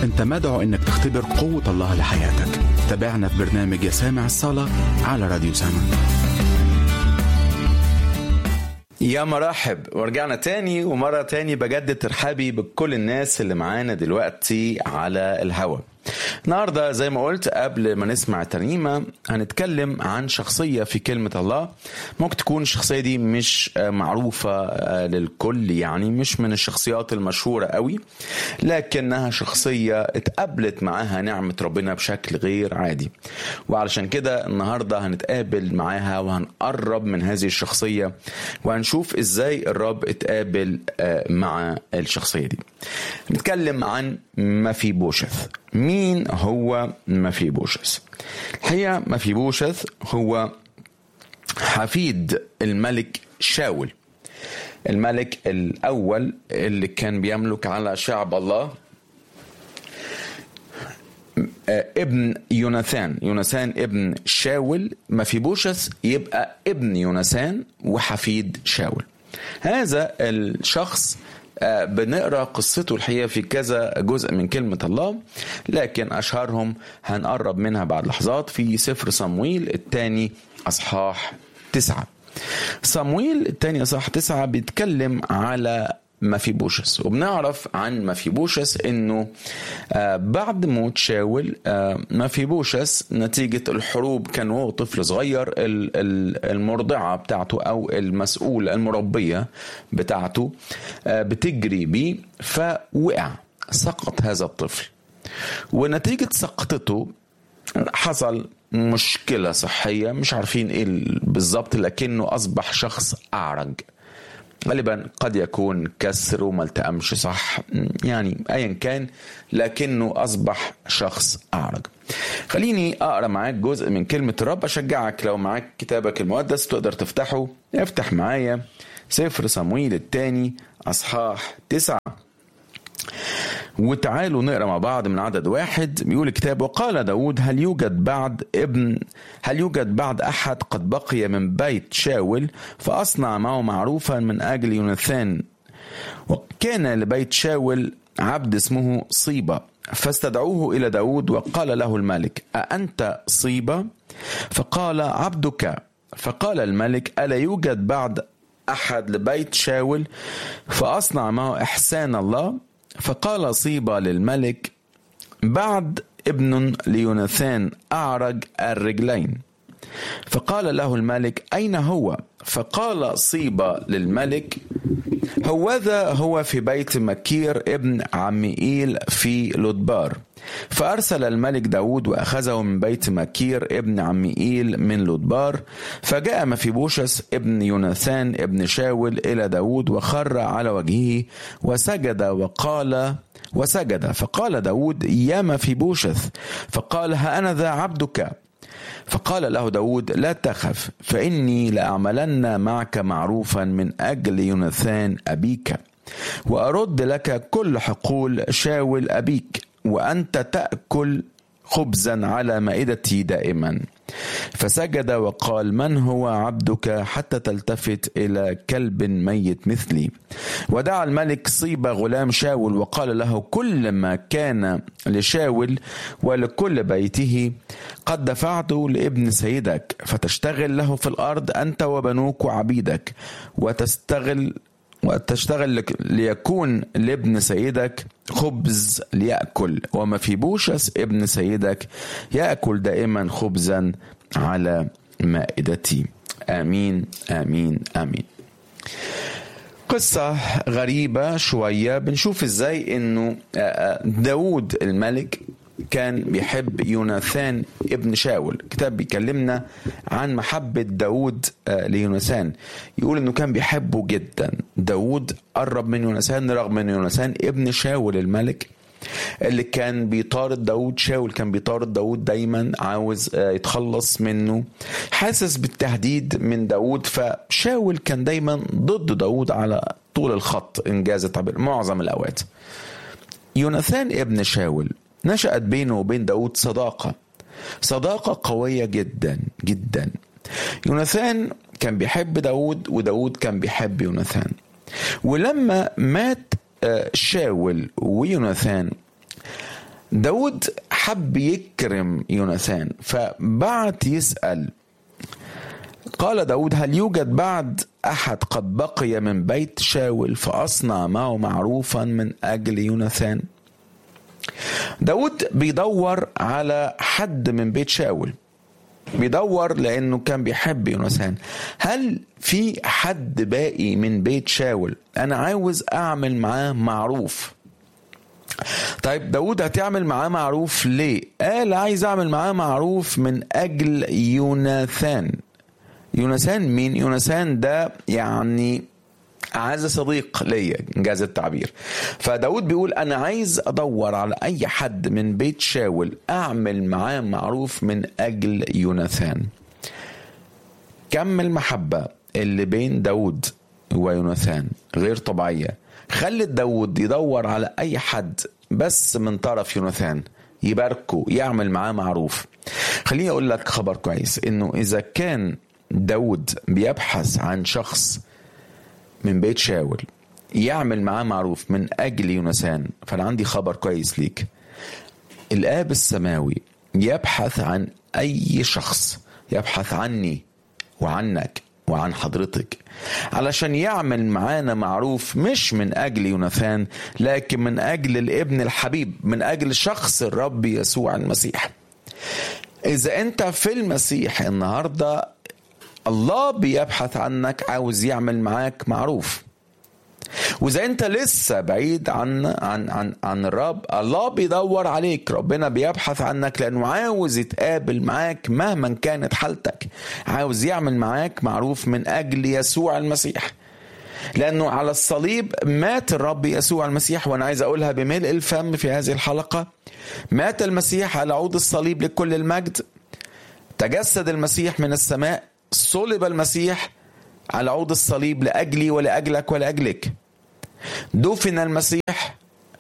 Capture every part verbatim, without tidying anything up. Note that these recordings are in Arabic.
أنت مدعو أنك تختبر قوة الله لحياتك. تابعنا في برنامج يا سامع الصلاة على راديو سامع. يا مرحب، ورجعنا تاني ومرة تاني بجدد ترحابي بكل الناس اللي معانا دلوقتي على الهوا. النهاردة زي ما قلت قبل ما نسمع الترنيمة هنتكلم عن شخصية في كلمة الله. ممكن تكون الشخصية دي مش معروفة للكل، يعني مش من الشخصيات المشهورة قوي، لكنها شخصية اتقابلت معاها نعمة ربنا بشكل غير عادي. وعلشان كده النهاردة هنتقابل معاها وهنقرب من هذه الشخصية وهنشوف ازاي الرب اتقابل مع الشخصية دي. نتكلم عن مفيبوشث. مين هو مفيبوشث؟ الحقيقة مفيبوشث هو حفيد الملك شاول، الملك الأول اللي كان بيملك على شعب الله، ابن يوناثان. يوناثان ابن شاول، مفيبوشث يبقى ابن يوناثان وحفيد شاول. هذا الشخص بنقرأ قصته الحقيقة في كذا جزء من كلمة الله، لكن أشهرهم هنقرب منها بعد لحظات في سفر صمويل الثاني أصحاح تسعة. صمويل الثاني أصحاح تسعة بيتكلم على مفيبوشث، وبنعرف عن مفيبوشث انه بعد موت شاول مفيبوشث نتيجة الحروب كان وهو طفل صغير، المرضعة بتاعته او المسؤولة المربية بتاعته بتجري بيه فوقع، سقط هذا الطفل، ونتيجة سقطته حصل مشكلة صحية مش عارفين ايه بالظبط، لكنه اصبح شخص اعرج. غالبا قد يكون كسر وما التأمش صح، يعني ايا كان، لكنه اصبح شخص اعرج. خليني اقرا معاك جزء من كلمة الرب. اشجعك لو معاك كتابك المقدس تقدر تفتحه، افتح معايا سفر صمويل الثاني اصحاح تسعة، وتعالوا نقرأ مع بعض من عدد واحد. بيقول الكتاب: وقال داود: هل يوجد بعد ابن هل يوجد بعد أحد قد بقي من بيت شاول فأصنع معه معروفا من أجل يوناثان؟ وكان لبيت شاول عبد اسمه صيبة، فاستدعوه إلى داود وقال له الملك: أأنت صيبة؟ فقال: عبدك. فقال الملك: ألا يوجد بعد أحد لبيت شاول فأصنع معه إحسان الله؟ فقال صيبة للملك: بعد ابن ليوناثان أعرج الرجلين. فقال له الملك: أين هو؟ فقال صيبة للملك: هوذا هو في بيت مكير ابن عميئيل في لودبار. فأرسل الملك داود وأخذه من بيت مكير ابن عميئيل من لودبار. فجاء مفيبوشث ابن يوناثان ابن شاول إلى داود وخر على وجهه وسجد وقال وسجد فقال داود: يا مفيبوشث. فقال: ها أنا ذا عبدك. فقال له داود: لا تخف، فإني لأعملن معك معروفا من أجل يوناثان أبيك، وأرد لك كل حقول شاول أبيك، وأنت تأكل خبزا على مائدتي دائما. فسجد وقال: من هو عبدك حتى تلتفت إلى كلب ميت مثلي؟ ودعا الملك صيبة غلام شاول وقال له: كل ما كان لشاول ولكل بيته قد دفعته لابن سيدك، فتشتغل له في الأرض أنت وبنوك وعبيدك، وتستغل وتشتغل ليكون لابن سيدك خبز ليأكل، ومفيبوشث ابن سيدك يأكل دائما خبزا على مائدتي. آمين آمين آمين. قصة غريبة شوية. بنشوف ازاي انه داود الملك كان بيحب يوناثان ابن شاول. الكتاب بيكلمنا عن محبة داود ليوناثان، يقول انه كان بيحبه جدا. داود قرب من يوناثان رغم ان يوناثان ابن شاول الملك اللي كان بيطارد داود. شاول كان بيطارد داود دايما، عاوز يتخلص منه، حاسس بالتهديد من داود. فشاول كان دايما ضد داود على طول الخط إنجاز التعبير معظم الأوقات. يوناثان ابن شاول نشأت بينه وبين داود صداقة صداقة قوية جدا جدا. يوناثان كان بيحب داود وداود كان بيحب يوناثان. ولما مات شاول ويوناثان داود حب يكرم يوناثان فبعت يسأل، قال داود هل يوجد بعد أحد قد بقي من بيت شاول فأصنع معه معروفا من أجل يوناثان؟ داود بيدور على حد من بيت شاول، بيدور لأنه كان بيحب يوناثان. هل في حد باقي من بيت شاول أنا عاوز أعمل معاه معروف؟ طيب داود هتعمل معاه معروف ليه؟ قال عايز أعمل معاه معروف من أجل يوناثان. يوناثان مين؟ يوناثان ده يعني أعز صديق ليا إنجاز التعبير. فداود بيقول أنا عايز أدور على أي حد من بيت شاول أعمل معاه معروف من أجل يوناثان. كم المحبة اللي بين داود ويوناثان غير طبيعية، خلت داود يدور على أي حد بس من طرف يوناثان يباركه يعمل معاه معروف. خليني أقول لك خبر كويس، إنه إذا كان داود بيبحث عن شخص من بيت شاول يعمل معاه معروف من أجل يوناثان، فأنا عندي خبر كويس ليك. الآب السماوي يبحث عن أي شخص، يبحث عني وعنك وعن حضرتك علشان يعمل معانا معروف، مش من أجل يوناثان لكن من أجل الابن الحبيب، من أجل شخص الرب يسوع المسيح. إذا أنت في المسيح النهاردة الله بيبحث عنك، عاوز يعمل معاك معروف. وإذا أنت لسه بعيد عن عن عن عن الرب، الله بيدور عليك، ربنا بيبحث عنك لأنه عاوز يتقابل معاك مهما كانت حالتك، عاوز يعمل معاك معروف من أجل يسوع المسيح. لأنه على الصليب مات الرب يسوع المسيح، وأنا عايز أقولها بملء الفم في هذه الحلقة، مات المسيح على عود الصليب لكل المجد، تجسد المسيح من السماء، صلب المسيح على عود الصليب لأجلي ولأجلك ولأجلك، دفن المسيح،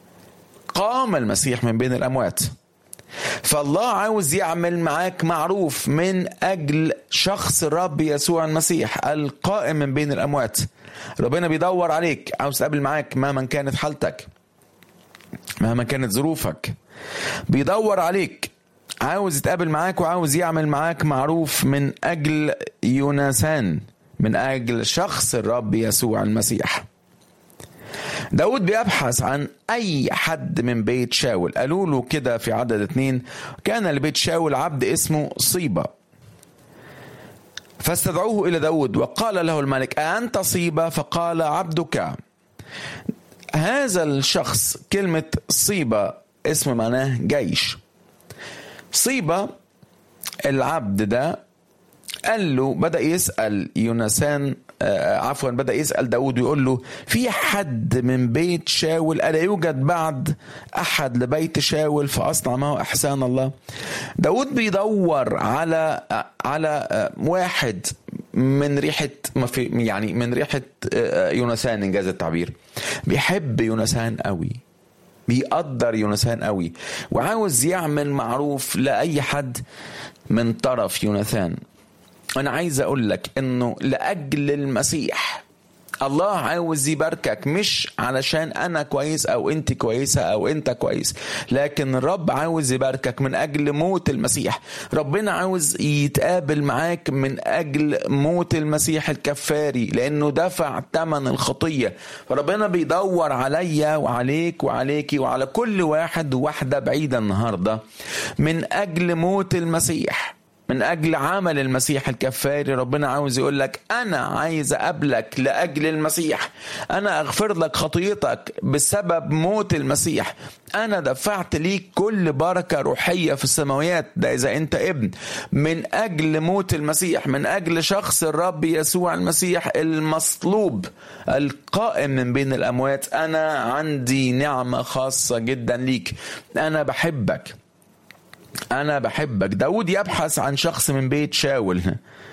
قام المسيح من بين الأموات. فالله عاوز يعمل معاك معروف من أجل شخص الرب يسوع المسيح القائم من بين الأموات. ربنا بيدور عليك، عاوز يقابل معاك مهما كانت حالتك، مهما كانت ظروفك، بيدور عليك، عاوز يتقابل معاك وعاوز يعمل معاك معروف من أجل يوناثان، من أجل شخص الرب يسوع المسيح. داود بيبحث عن أي حد من بيت شاول. قالوا له كده في عدد اتنين، كان لبيت شاول عبد اسمه صيبة، فاستدعوه إلى داود وقال له الملك أنت صيبة؟ فقال عبدك. هذا الشخص كلمة صيبة اسم معناه جيش. صيبة العبد ده قال له، بدأ يسأل يوناثان آه عفوا بدأ يسأل داود ويقول له في حد من بيت شاول؟ ألا يوجد بعد أحد لبيت شاول فأصنع معه إحسان الله؟ داود بيدور على على آه واحد من ريحة ما في يعني من ريحة آه يوناثان إنجاز التعبير، بيحب يوناثان قوي، بيقدر يوناثان قوي، وعاوز يعمل معروف لأي حد من طرف يوناثان. أنا عايز أقول لك إنه لأجل المسيح الله عاوز يباركك، مش علشان أنا كويس أو أنت كويسة أو أنت كويس، لكن الرب عاوز يباركك من أجل موت المسيح. ربنا عاوز يتقابل معاك من أجل موت المسيح الكفاري، لأنه دفع ثمن الخطية. فربنا بيدور عليا وعليك وعليكي وعلى كل واحد وواحدة بعيدة النهاردة من أجل موت المسيح، من أجل عمل المسيح الكفاري. ربنا عاوز يقول لك أنا عايز أقابلك لأجل المسيح، أنا أغفر لك خطيتك بسبب موت المسيح، أنا دفعت ليك كل بركة روحية في السماويات، ده إذا أنت ابن، من أجل موت المسيح، من أجل شخص الرب يسوع المسيح المصلوب القائم من بين الأموات. أنا عندي نعمة خاصة جدا ليك، أنا بحبك، أنا بحبك. داود يبحث عن شخص من بيت شاول،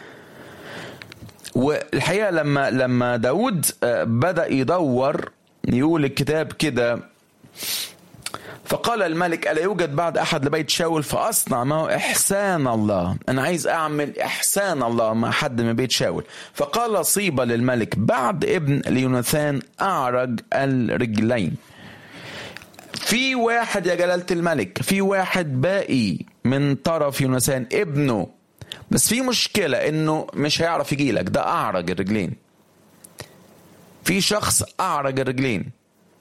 والحقيقة لما لما داود بدأ يدور، يقول الكتاب كده، فقال الملك ألا يوجد بعد أحد لبيت شاول فأصنع معه إحسان الله. أنا عايز أعمل إحسان الله مع حد من بيت شاول. فقال صيبة للملك بعد ابن ليوناثان أعرج الرجلين. في واحد يا جلالة الملك، في واحد باقي من طرف يونسان ابنه، بس في مشكلة انه مش هيعرف يجيلك، ده اعرج الرجلين. في شخص اعرج الرجلين.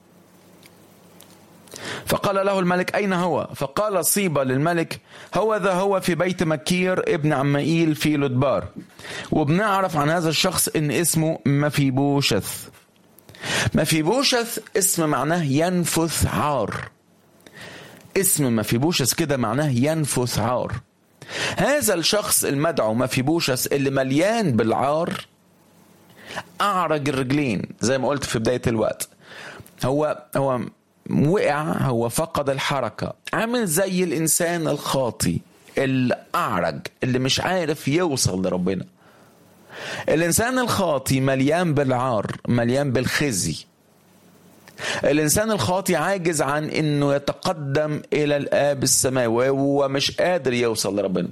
فقال له الملك أين هو؟ فقال صيبة للملك هو ذا هو في بيت مكير ابن عمائيل في لودبار. وبنعرف عن هذا الشخص ان اسمه مفيبوشث. مفيبوشث اسم معناه ينفث عار. اسم مفيبوشث كده معناه ينفث عار. هذا الشخص المدعو مفيبوشث اللي مليان بالعار أعرج الرجلين زي ما قلت في بداية الوقت. هو هو وقع، هو فقد الحركة، عامل زي الإنسان الخاطي الأعرج اللي مش عارف يوصل لربنا. الإنسان الخاطي مليان بالعار، مليان بالخزي. الإنسان الخاطي عاجز عن إنه يتقدم إلى الآب السماوي ومش قادر يوصل لربنا.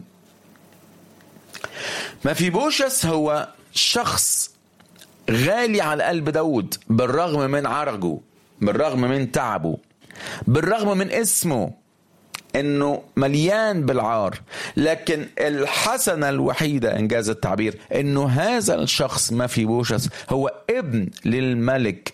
مفيبوشث هو شخص غالي على قلب داود بالرغم من عرجه، بالرغم من تعبه، بالرغم من اسمه انه مليان بالعار. لكن الحسنة الوحيدة انجاز التعبير انه هذا الشخص مفيبوشث هو ابن للملك،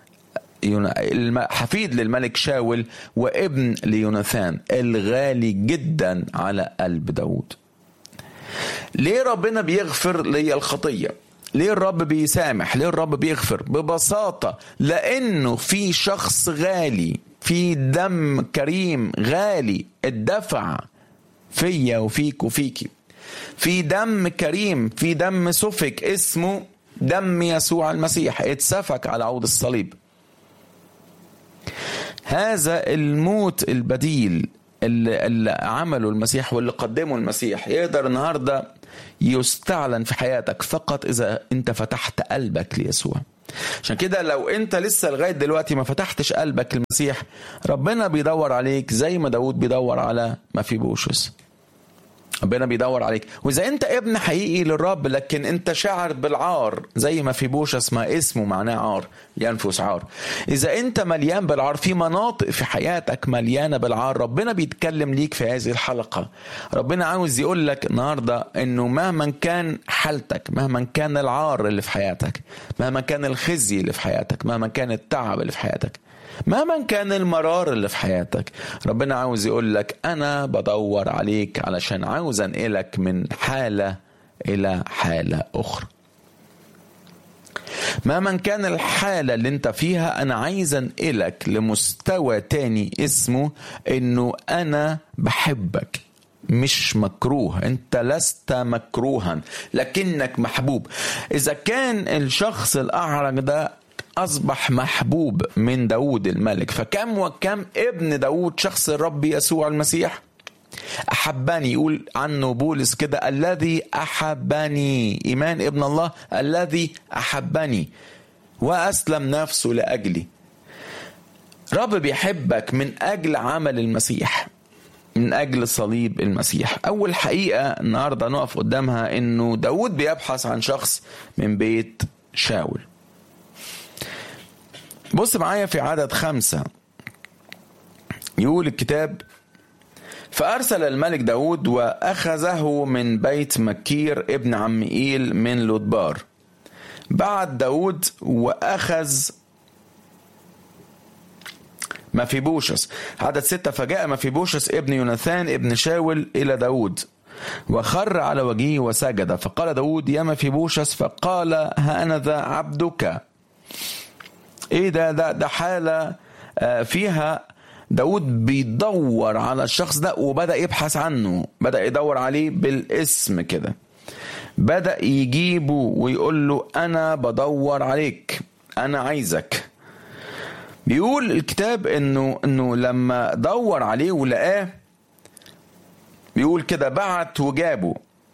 حفيد للملك شاول وابن ليوناثان الغالي جدا على قلب داود. ليه ربنا بيغفر لي الخطية؟ ليه الرب بيسامح؟ ليه الرب بيغفر؟ ببساطة لأنه في شخص غالي، في دم كريم غالي الدفع فيا وفيك وفيكي، في دم كريم، في دم سفك اسمه دم يسوع المسيح اتسفك على عود الصليب. هذا الموت البديل اللي, اللي عمله المسيح واللي قدمه المسيح يقدر النهاردة يستعلن في حياتك فقط إذا أنت فتحت قلبك ليسوع. عشان كده لو أنت لسه لغاية دلوقتي ما فتحتش قلبك للمسيح، ربنا بيدور عليك زي ما داود بيدور على مفيبوشث. ربنا بيدور عليك. وإذا أنت ابن حقيقي للرب لكن أنت شاعر بالعار زي مفيبوشث ما اسمه معناه عار، ينفس عار. إذا أنت مليان بالعار، في مناطق في حياتك مليانة بالعار، ربنا بيتكلم ليك في هذه الحلقة. ربنا عاوز يقول لك النهاردة أنه مهما كان حالتك، مهما كان العار اللي في حياتك، مهما كان الخزي اللي في حياتك، مهما كان التعب اللي في حياتك، مهما كان المرار اللي في حياتك، ربنا عاوز يقول لك أنا بدور عليك علشان عاوز أنقلك من حالة إلى حالة أخرى. مهما كان الحالة اللي انت فيها أنا عايز أنقلك لمستوى تاني اسمه إنه أنا بحبك، مش مكروه. انت لست مكروها لكنك محبوب. إذا كان الشخص الأعرج ده أصبح محبوب من داود الملك، فكم وكم ابن داود شخص الرب يسوع المسيح أحبني. يقول عنه بولس كده الذي أحبني، إيمان ابن الله الذي أحبني وأسلم نفسه لأجلي. رب بيحبك من أجل عمل المسيح، من أجل صليب المسيح. أول حقيقة النهاردة نقف قدامها إنه داود بيبحث عن شخص من بيت شاول. بص معايا في عدد خمسة، يقول الكتاب فأرسل الملك داود وأخذه من بيت مكير ابن عمائيل من لودبار. بعد داود وأخذ مفيبوشث. عدد ستة فجاء مفيبوشث ابن يوناثان ابن شاول إلى داود وخر على وجهه وسجد. فقال داود يا مفيبوشث، فقال ها أنا ذا عبدك. ايه ده ده ده حالة فيها داود بيدور على الشخص ده وبدأ يبحث عنه، بدأ يدور عليه بالاسم كده، بدأ يجيبه ويقول له أنا بدور عليك، أنا عايزك. بيقول الكتاب إنه إنه لما دور عليه ولقاه بيقول كده بعت وجابه.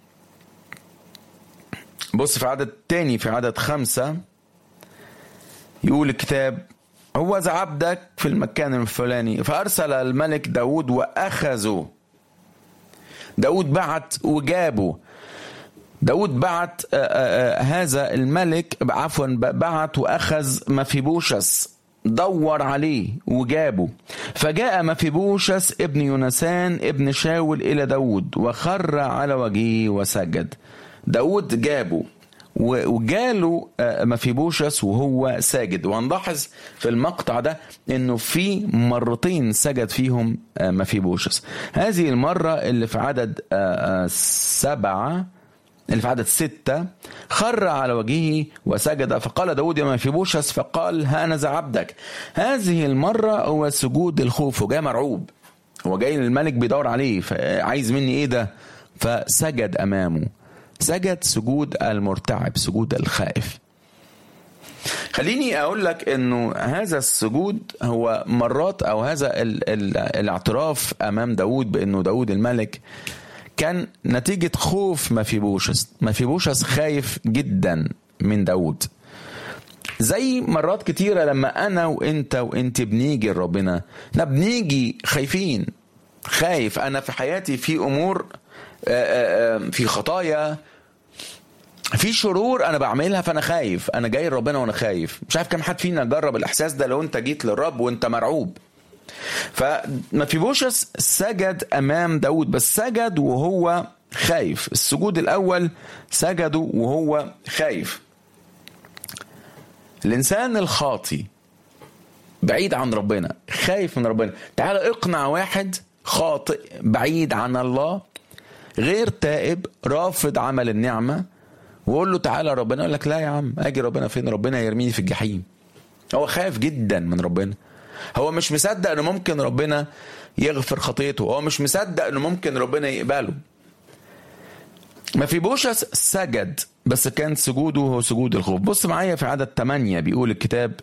بص في عدد تاني في عدد خمسة يقول الكتاب هو ذا عبدك في المكان الفلاني. فأرسل الملك داود وأخذه. داود بعت وجابه. داود بعت آآ آآ هذا الملك عفوا بعت وأخذ مفيبوشث دور عليه وجابه. فجاء مفيبوشس ابن يوناثان ابن شاول إلى داود وخر على وجهه وسجد. داود جابه وجاله مفيبوشس وهو ساجد. وهنلاحظ في المقطع ده انه في مرتين سجد فيهم مفيبوشس. هذه المرة اللي في عدد سبعة اللي في عدد ستة خر على وجهه وسجد. فقال داود يا مفيبوشس، فقال هانذا عبدك. هذه المرة هو سجود الخوف، وجاء مرعوب، هو جاي للملك بيدور عليه، فعايز مني ايه ده؟ فسجد امامه، سجد سجود المرتعب، سجود الخائف. خليني اقول لك انه هذا السجود هو مرات، او هذا ال ال الاعتراف امام داود بانه داود الملك كان نتيجة خوف مفيبوشس. مفيبوشس خايف جدا من داود، زي مرات كتيرة لما انا وانت وانت بنيجي لربنا بنيجي خايفين. خايف انا في حياتي في امور، في خطايا، في شرور انا بعملها، فانا خايف، انا جاي لربنا وانا خايف. مش عارف كم حد فينا جرب الاحساس ده لو انت جيت للرب وانت مرعوب. فمفيبوشس سجد امام داود، بس سجد وهو خايف. السجود الاول سجده وهو خايف. الانسان الخاطي بعيد عن ربنا، خايف من ربنا. تعال اقنع واحد خاطئ بعيد عن الله، غير تائب، رافض عمل النعمة، وقول له تعالى ربنا، يقول لك لا يا عم، اجي ربنا فين؟ ربنا يرميني في الجحيم. هو خايف جدا من ربنا، هو مش مصدق انه ممكن ربنا يغفر خطيته، هو مش مصدق انه ممكن ربنا يقبله. مفيبوشس سجد، بس كان سجوده هو سجود الخوف. بص معايا في عدد ثمانية بيقول الكتاب،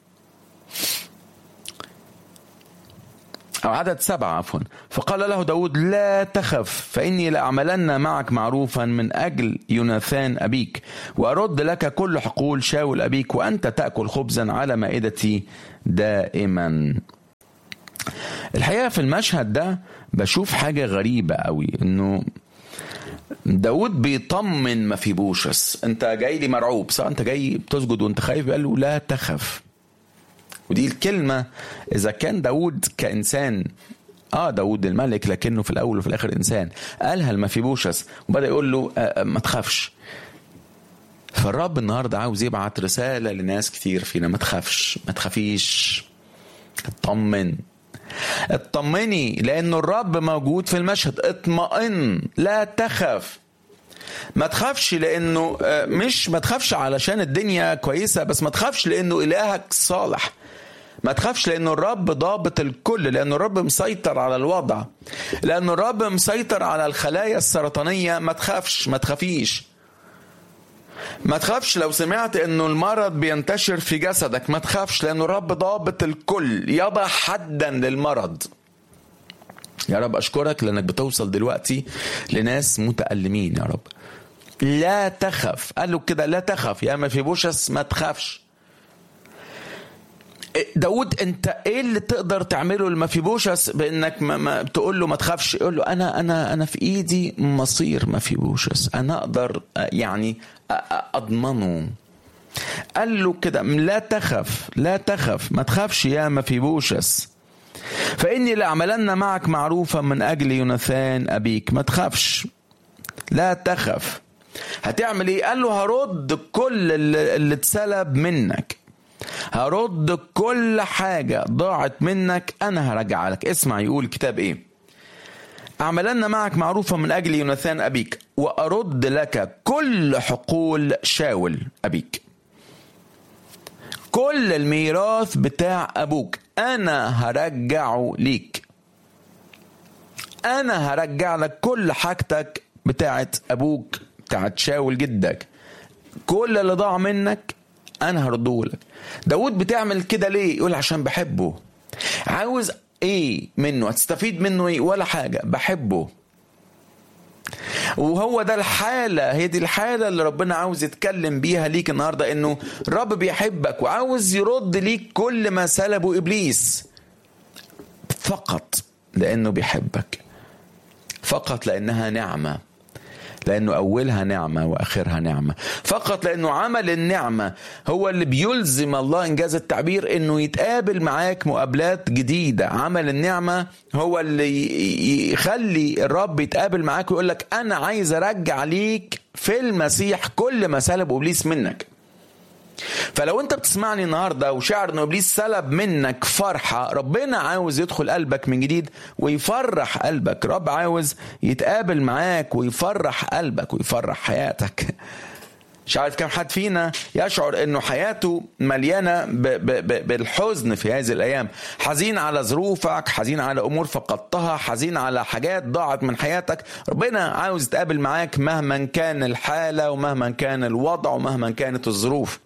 أو عدد سبعة عفوا، فقال له داود لا تخف، فإني لأعملن معك معروفا من أجل يوناثان أبيك، وأرد لك كل حقول شاول أبيك، وأنت تأكل خبزا على مائدتي دائما. الحقيقة في المشهد ده بشوف حاجة غريبة قوي، إنه داود بيطمن مفيبوشس. أنت جاي لي مرعوب صح؟ أنت جاي بتسجد وأنت خايف؟ قال له لا تخف. ودي الكلمة إذا كان داود كإنسان، آه داود الملك، لكنه في الأول وفي الآخر إنسان، قالها لمفيبوشس وبدأ يقول له آه ما تخافش. فالرب النهاردة عاوز يبعت رسالة لناس كتير فينا، ما تخافش، ما تخافيش، اطمن، اطمني، لأنه الرب موجود في المشهد. اطمئن، لا تخف. ما تخافش لأنه مش ما تخافش علشان الدنيا كويسة، بس ما تخافش لأنه إلهك صالح. ما تخافش لأنه الرب ضابط الكل، لأنه الرب مسيطر على الوضع، لأنه الرب مسيطر على الخلايا السرطانية. ما تخافش، ما تخافيش. ما تخافش لو سمعت أنه المرض بينتشر في جسدك، ما تخافش لأنه الرب ضابط الكل، يضع حدا للمرض. يا رب أشكرك لأنك بتوصل دلوقتي لناس متألمين. يا رب لا تخف. قال له كده لا تخف يا مفيبوشس، ما تخافش. داود انت ايه اللي تقدر تعمله لمفيبوشس بانك ما ما تقول له ما تخافش؟ يقول له انا انا انا في ايدي مصير مفيبوشس، انا اقدر يعني اضمنه. قال له كده لا تخف، لا تخف، ما تخافش يا مفيبوشس، فاني لاعملن معك معروفا من اجل يوناثان ابيك. ما تخافش، لا تخف. هتعمل ايه؟ قال له هرد كل اللي اتسلب منك، هرد كل حاجة ضاعت منك، أنا هرجع لك. اسمع يقول الكتاب إيه؟ أعملن معك معروفا من أجل يوناثان أبيك، وأرد لك كل حقول شاول أبيك. كل الميراث بتاع أبوك أنا هرجعه ليك، أنا هرجع لك كل حاجتك بتاعت أبوك، بتاعت شاول جدك. كل اللي ضاع منك أنا هرده لك. داود بتعمل كده ليه؟ يقول عشان بحبه. عاوز ايه منه؟ هتستفيد منه ايه؟ ولا حاجة، بحبه. وهو ده الحالة، هي دي الحالة اللي ربنا عاوز يتكلم بيها ليك النهاردة، انه الرب بيحبك وعاوز يرد ليك كل ما سلبه إبليس، فقط لأنه بيحبك، فقط لأنها نعمة، لأنه أولها نعمة وآخرها نعمة، فقط لأنه عمل النعمة هو اللي بيلزم الله إنجاز التعبير إنه يتقابل معاك مقابلات جديدة. عمل النعمة هو اللي يخلي الرب يتقابل معاك ويقول لك أنا عايز أرجع ليك في المسيح كل ما سلب إبليس منك. فلو انت بتسمعني النهاردة وشعر انه ابليس سلب منك فرحة، ربنا عاوز يدخل قلبك من جديد ويفرح قلبك. رب عاوز يتقابل معاك ويفرح قلبك ويفرح حياتك. مش عارف كم حد فينا يشعر انه حياته مليانة ب ب ب بالحزن في هذه الايام، حزين على ظروفك، حزين على امور فقدتها، حزين على حاجات ضاعت من حياتك. ربنا عاوز يتقابل معاك مهما كان الحالة ومهما كان الوضع ومهما كانت الظروف.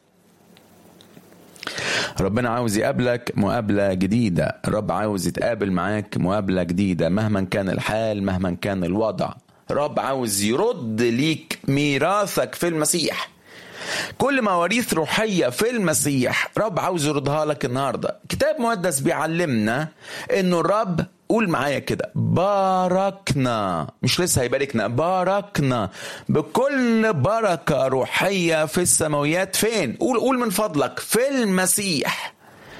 ربنا عاوز يقابلك مقابلة جديدة. رب عاوز يتقابل معاك مقابلة جديدة مهما كان الحال، مهما كان الوضع. رب عاوز يرد ليك ميراثك في المسيح. كل مواريث روحية في المسيح رب عاوز يردها لك النهاردة. كتاب مقدس بيعلمنا انه الرب، قول معايا كده، باركنا، مش لسه هيباركنا، باركنا بكل بركة روحية في السماويات. فين؟ قول قول من فضلك، في المسيح.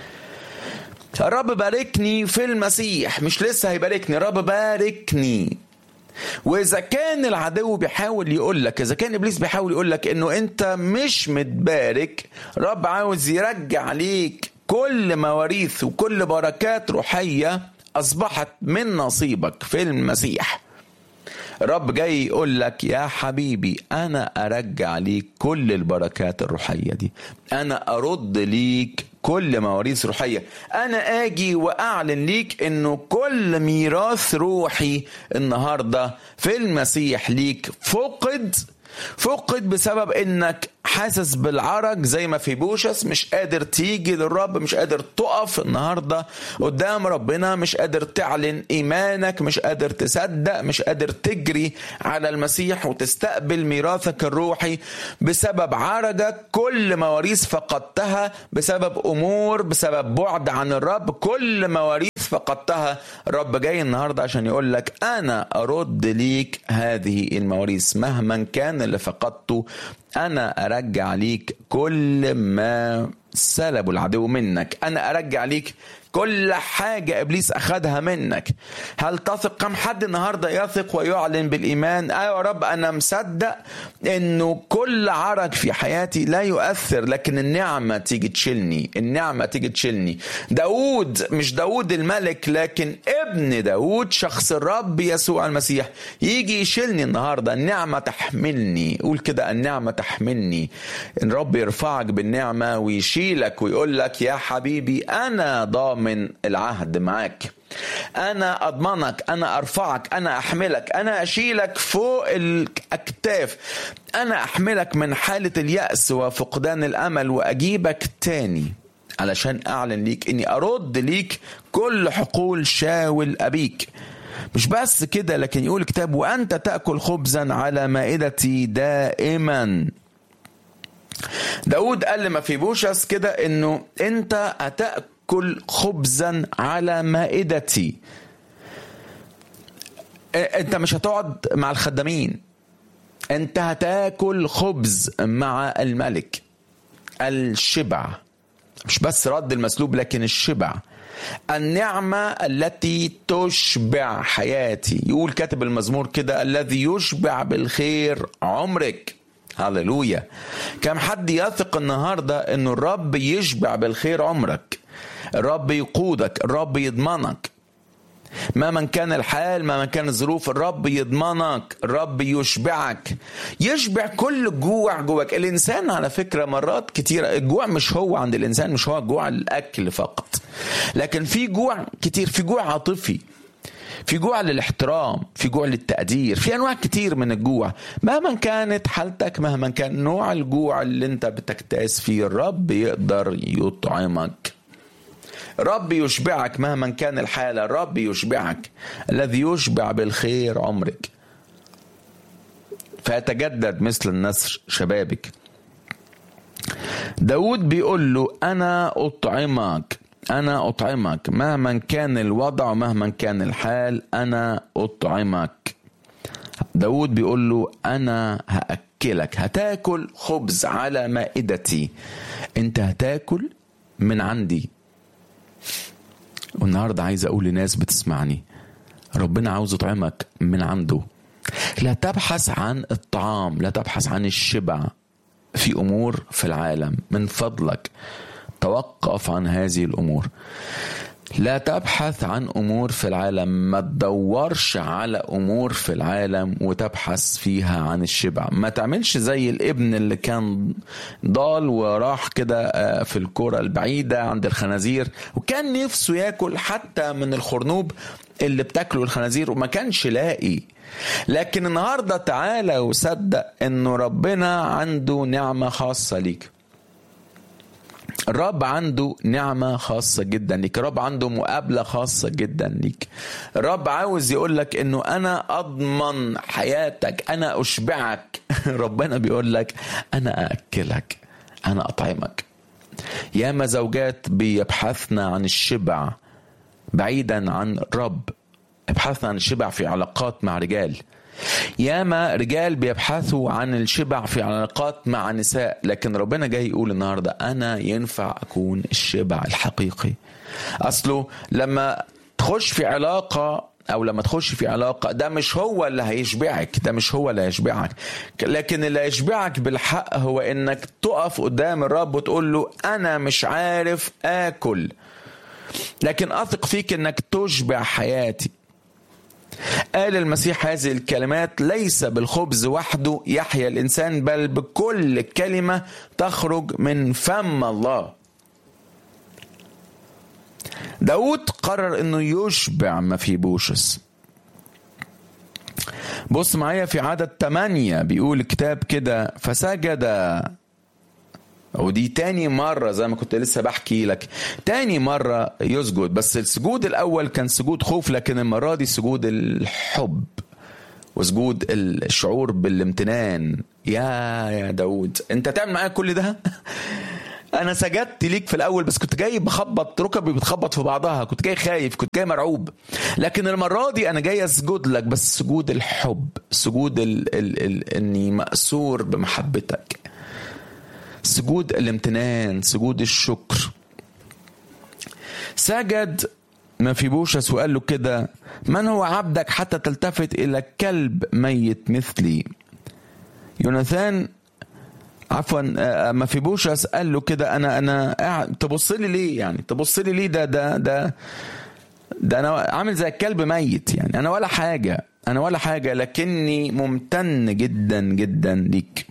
الرب باركني في المسيح، مش لسه هيباركني، الرب باركني. وإذا كان العدو بيحاول يقولك، إذا كان إبليس بيحاول يقولك إنه أنت مش متبارك، رب عاوز يرجع ليك كل مواريث وكل بركات روحية أصبحت من نصيبك في المسيح. رب جاي يقول لك يا حبيبي أنا أرجع ليك كل البركات الروحية دي، أنا أرد ليك كل مواريث روحية، أنا آجي وأعلن ليك إنه كل ميراث روحي النهاردة في المسيح ليك فقد فقد بسبب إنك حاسس بالعرج زي ما في بوشس، مش قادر تيجي للرب، مش قادر تقف النهاردة قدام ربنا، مش قادر تعلن إيمانك، مش قادر تصدق، مش قادر تجري على المسيح وتستقبل ميراثك الروحي بسبب عرجك. كل مواريث فقدتها بسبب أمور، بسبب بعد عن الرب، كل مواريث فقدتها. الرب جاي النهاردة عشان يقول لك أنا أرد ليك هذه المواريث مهما كان اللي فقدته. أنا أرجع ليك كل ما سلبوا العدو منك، أنا أرجع ليك كل حاجة إبليس أخذها منك. هل تثق؟ كم حد النهاردة يثق ويعلن بالإيمان أيوة يا رب أنا مصدق إنه كل عرج في حياتي لا يؤثر، لكن النعمة تيجي تشيلني، النعمة تيجي تشيلني. داود، مش داود الملك لكن ابن داود، شخص الرب يسوع المسيح، يجي يشيلني النهاردة. النعمة تحملني، قول كده، النعمة تحملني. إن رب يرفعك بالنعمة ويشيلك ويقول لك يا حبيبي أنا ضامن من العهد معاك، أنا أضمنك، أنا أرفعك، أنا أحملك، أنا أشيلك فوق الأكتاف، أنا أحملك من حالة اليأس وفقدان الأمل وأجيبك تاني علشان أعلن ليك إني أرد ليك كل حقول شاول أبيك. مش بس كده، لكن يقول الكتاب وأنت تأكل خبزا على مائدتي دائما. داود قال لما في بوشس كده إنه أنت هتأكل كل خبزا على مائدتي. انت مش هتقعد مع الخدامين، انت هتاكل خبز مع الملك. الشبع، مش بس رد المسلوب لكن الشبع، النعمة التي تشبع حياتي. يقول كاتب المزمور كده الذي يشبع بالخير عمرك. هاللويا. كم حد يثق النهاردة انه الرب يشبع بالخير عمرك؟ الرب يقودك، الرب يضمنك مهما كان الحال، مهما كان الظروف. الرب يضمنك، الرب يشبعك، يشبع كل جوع جواك. الإنسان على فكرة مرات كتير الجوع مش هو عند الإنسان مش هو جوع الأكل فقط، لكن في جوع كتير، في جوع عاطفي، في جوع للاحترام، في جوع للتقدير، في أنواع كتير من الجوع. مهما كانت حالتك، مهما كان نوع الجوع اللي انت بتكتاس فيه، الرب يقدر يطعمك، رب يشبعك مهما كان الحالة. رب يشبعك، الذي يشبع بالخير عمرك فيتجدد مثل النسر شبابك. داود بيقول له أنا أطعمك، أنا أطعمك مهما كان الوضع ومهما كان الحال، أنا أطعمك. داود بيقول له أنا هأكلك، هتاكل خبز على مائدتي، أنت هتاكل من عندي. والنهاردة عايز أقول لناس بتسمعني، ربنا عاوز يطعمك من عنده. لا تبحث عن الطعام، لا تبحث عن الشبع في أمور في العالم. من فضلك توقف عن هذه الأمور. لا تبحث عن أمور في العالم، ما تدورش على أمور في العالم وتبحث فيها عن الشبع. ما تعملش زي الابن اللي كان ضال وراح كده في الكرة البعيدة عند الخنازير، وكان نفسه يأكل حتى من الخرنوب اللي بتاكله الخنازير وما كانش لاقي. لكن النهاردة تعالى وصدق انه ربنا عنده نعمة خاصة ليك. الرب عنده نعمة خاصة جدا ليك، الرب عنده مقابلة خاصة جدا ليك. الرب عاوز يقولك انه انا اضمن حياتك، انا اشبعك. ربنا بيقولك انا اأكلك، انا اطعمك. ياما زوجات بيبحثنا عن الشبع بعيدا عن الرب، يبحثنا عن الشبع في علاقات مع رجال. ياما رجال بيبحثوا عن الشبع في علاقات مع نساء، لكن ربنا جاي يقول النهاردة أنا ينفع أكون الشبع الحقيقي. أصله لما تخش في علاقة أو لما تخش في علاقة، ده مش هو اللي هيشبعك، ده مش هو اللي هيشبعك، لكن اللي هيشبعك بالحق هو إنك تقف قدام الرب وتقول له أنا مش عارف آكل، لكن أثق فيك إنك تشبع حياتي. قال المسيح هذه الكلمات: ليس بالخبز وحده يحيا الإنسان، بل بكل كلمة تخرج من فم الله. داود قرر انه يشبع مفيبوشس. بص معايا في عدد ثمانية بيقول الكتاب كده: فسجد. ودي تاني مرة زي ما كنت لسه بحكي لك، تاني مرة يسجد، بس السجود الأول كان سجود خوف، لكن المرة دي سجود الحب وسجود الشعور بالامتنان. يا يا داود انت تعمل معايا كل ده؟ انا سجدت ليك في الاول بس كنت جاي بخبط، ركبي بتخبط في بعضها، كنت جاي خايف، كنت جاي مرعوب، لكن المرة دي انا جاي اسجد لك بس سجود الحب، سجود ال ال ال اني مأسور بمحبتك، سجود الامتنان، سجود الشكر. سجد مفيبوشس وقال له كده: من هو عبدك حتى تلتفت الى كلب ميت مثلي؟ يوناثان عفوا مفيبوشس قال له كده: انا انا قاعد تبص لي ليه؟ يعني تبص لي ليه؟ ده ده ده ده انا عامل زي الكلب ميت، يعني انا ولا حاجه، انا ولا حاجه، لكني ممتن جدا جدا ليك.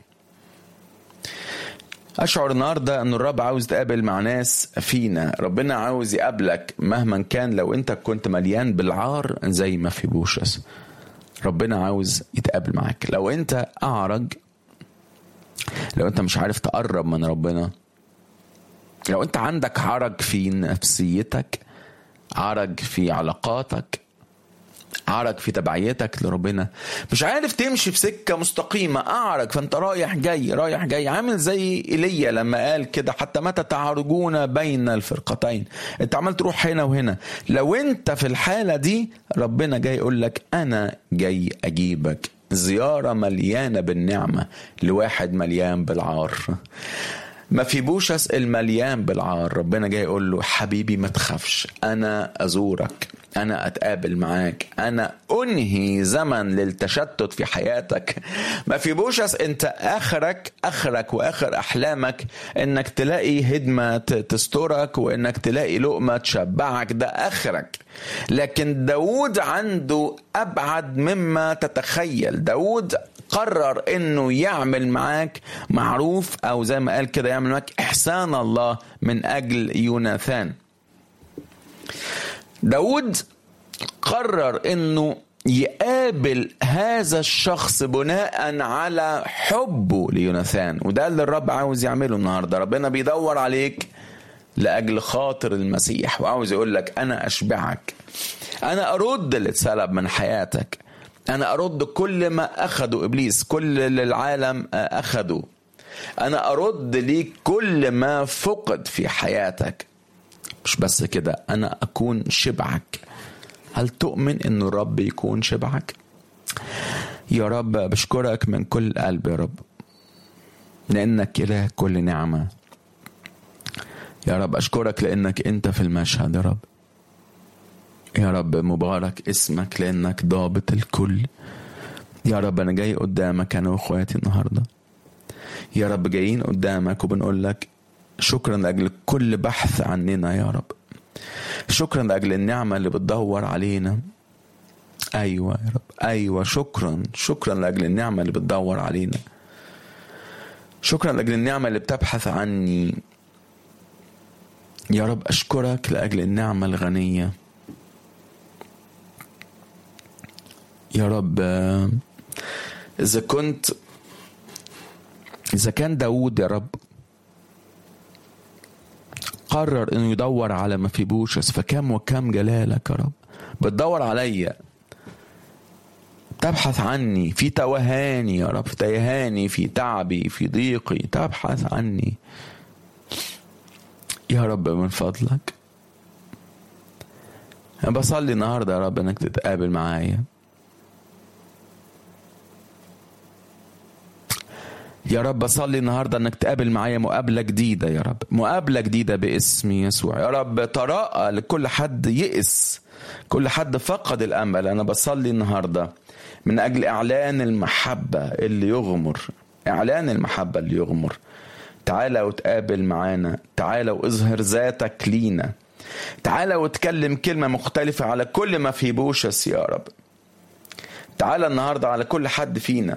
أشعر النهاردة أن الرب عاوز تقابل مع ناس فينا، ربنا عاوز يقابلك مهما كان. لو أنت كنت مليان بالعار زي ما في بوشس، ربنا عاوز يتقابل معك. لو أنت أعرج، لو أنت مش عارف تقرب من ربنا، لو أنت عندك عرج في نفسيتك، عرج في علاقاتك، عرج في تبعيتك لربنا، مش عارف تمشي في سكة مستقيمة، أعرج، فأنت رايح جاي رايح جاي، عامل زي إيليا لما قال كده: حتى متى تعرجون بين الفرقتين؟ أنت عمال تروح هنا وهنا. لو أنت في الحالة دي، ربنا جاي يقول لك أنا جاي أجيبك زيارة مليانة بالنعمة لواحد مليان بالعار. مفيبوشس المليان بالعار، ربنا جاي يقول له: حبيبي ما تخافش، أنا أزورك، أنا أتقابل معاك، أنا أنهي زمن للتشتت في حياتك. مفيبوشس أنت آخرك آخرك وآخر أحلامك إنك تلاقي هدمة تسترك وإنك تلاقي لقمة تشبعك، ده آخرك. لكن داود عنده أبعد مما تتخيل. داود قرر إنه يعمل معاك معروف، أو زي ما قال كده يعمل معاك إحسان الله من أجل يوناثان. داود قرر إنه يقابل هذا الشخص بناء على حبه ليوناثان، وده اللي الرب عاوز يعمله النهاردة. ربنا بيدور عليك لأجل خاطر المسيح، وعاوز يقول لك أنا أشبعك، أنا أرد اللي اتسلب من حياتك، أنا أرد كل ما أخده إبليس، كل اللي العالم أخده، أنا أرد ليك كل ما فقد في حياتك. مش بس كده، أنا أكون شبعك. هل تؤمن إنه الرب يكون شبعك؟ يا رب بشكرك من كل قلب يا رب لأنك إله كل نعمة. يا رب أشكرك لأنك أنت في المشهد يا رب. يا رب مبارك اسمك لأنك ضابط الكل. يا رب أنا جاي قدامك أنا وأخواتي النهاردة يا رب، جايين قدامك وبنقول لك شكرا لأجل كل بحث عننا يا رب. شكرا لأجل النعمة اللي بتدور علينا. أيوة يا رب، أيوة شكرا شكرا لأجل النعمة اللي بتدور علينا. شكرا لأجل النعمة اللي بتبحث عني يا رب. أشكرك لأجل النعمة الغنية يا رب. إذا كنت إذا كان داود يا رب قرر إنه يدور على مفيبوشس، فكم وكم جلالك يا رب بتدور عليا، تبحث عني في توهاني يا رب، في تيهاني، في تعبي، في ضيقي، تبحث عني يا رب من فضلك. أنا بصلي النهاردة يا رب إنك تتقابل معايا يا رب. بصلي النهاردة انك تقابل معايا مقابلة جديدة يا رب، مقابلة جديدة باسم يسوع يا رب. تراءى لكل حد يئس، كل حد فقد الامل. انا بصلي النهاردة من اجل اعلان المحبة اللي يغمر، اعلان المحبة اللي يغمر. تعالى وتقابل معانا، تعالى واظهر ذاتك لينا، تعالى وتكلم كلمة مختلفة على كل ما في بوشس يا رب. تعالى النهاردة على كل حد فينا،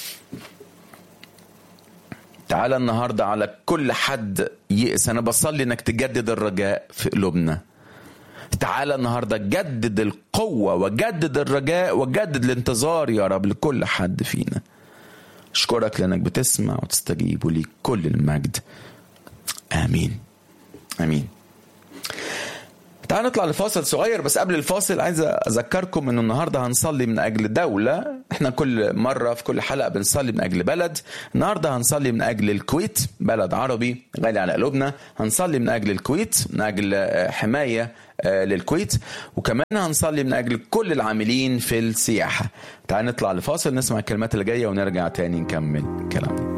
تعالى النهاردة على كل حد يئس. أنا بصلي إنك تجدد الرجاء في قلوبنا. تعالى النهاردة جدد القوة وجدد الرجاء وجدد الانتظار يا رب لكل حد فينا. أشكرك لأنك بتسمع وتستجيب، وليك كل المجد. آمين آمين. تعالوا نطلع لفاصل صغير، بس قبل الفاصل عايز أذكركم أنه النهاردة هنصلي من أجل دولة. احنا كل مرة في كل حلقة بنصلي من أجل بلد. النهاردة هنصلي من أجل الكويت، بلد عربي غالي على قلوبنا. هنصلي من أجل الكويت من أجل حماية للكويت، وكمان هنصلي من أجل كل العاملين في السياحة. تعالوا نطلع لفاصل نسمع الكلمات اللي جاية ونرجع تاني نكمل كلامنا.